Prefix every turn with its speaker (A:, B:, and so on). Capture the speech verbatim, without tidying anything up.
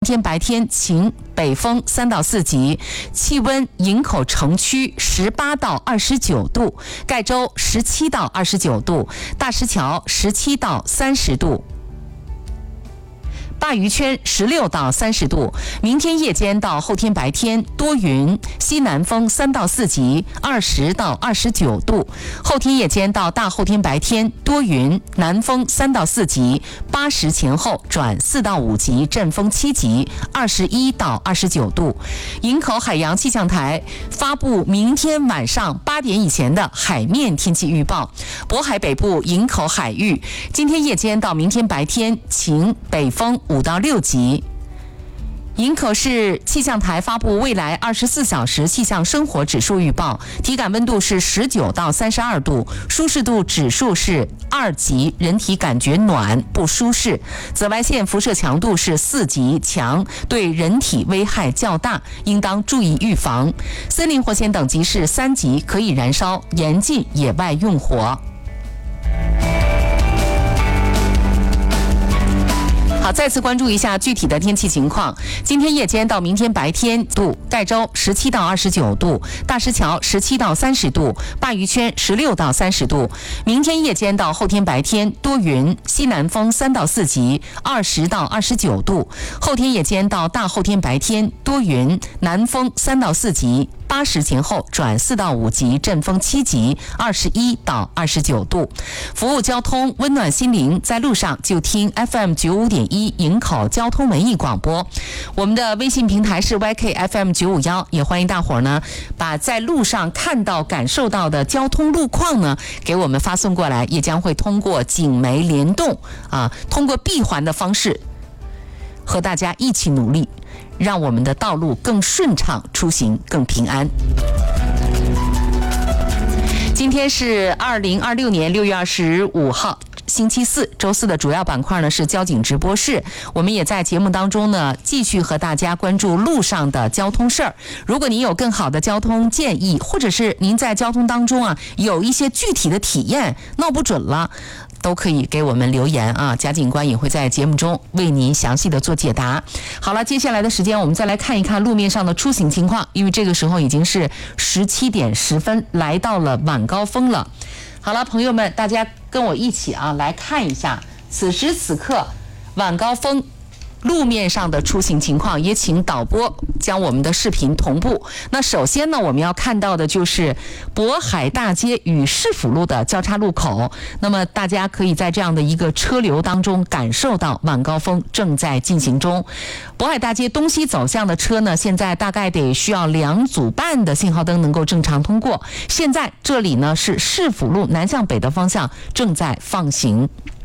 A: 天白天晴，北风三到四级，气温营口城区十八到二十九度，盖州十七到二十九度，大石桥十七到三十度。鲅鱼圈十六到三十度，明天夜间到后天白天多云，西南风三到四级，二十到二十九度。后天夜间到大后天白天多云，南风三到四级，八时前后转四到五级，阵风七级，二十一到二十九度。营口海洋气象台发布明天晚上八点以前的海面天气预报，渤海北部营口海域今天夜间到明天白天晴，北风五到六级。营口市气象台发布未来二十四小时气象生活指数预报，体感温度是十九到三十二度，舒适度指数是二级，人体感觉暖不舒适。紫外线辐射强度是四级，强，对人体危害较大，应当注意预防。森林火险等级是三级，可以燃烧，严禁野外用火。好，再次关注一下具体的天气情况。今天夜间到明天白天度，盖州十七到二十九度，大石桥十七到三十度，鲅鱼圈十六到三十度。明天夜间到后天白天多云，西南风三到四级，二十到二十九度。后天夜间到大后天白天多云，南风三到四级。八时前后转四到五级，阵风七级，二十一到二十九度。服务交通，温暖心灵，在路上就听 F M 九五点一营口交通文艺广播。我们的微信平台是 Y K F M 九五一，也欢迎大伙儿呢把在路上看到、感受到的交通路况呢给我们发送过来，也将会通过警媒联动啊，通过闭环的方式和大家一起努力，让我们的道路更顺畅，出行更平安。今天是二零二六年六月二十五号。星期四，周四的主要板块呢是交警直播室。我们也在节目当中呢继续和大家关注路上的交通事儿。如果您有更好的交通建议，或者是您在交通当中啊有一些具体的体验，闹不准了，都可以给我们留言啊，贾警官也会在节目中为您详细的做解答。好了，接下来的时间我们再来看一看路面上的出行情况，因为这个时候已经是十七点十分，来到了晚高峰了。好了，朋友们，大家跟我一起啊来看一下此时此刻晚高峰路面上的出行情况，也请导播将我们的视频同步。那首先呢，我们要看到的就是渤海大街与市府路的交叉路口。那么大家可以在这样的一个车流当中感受到晚高峰正在进行中。渤海大街东西走向的车呢，现在大概得需要两组半的信号灯能够正常通过。现在这里呢是市府路南向北的方向正在放行。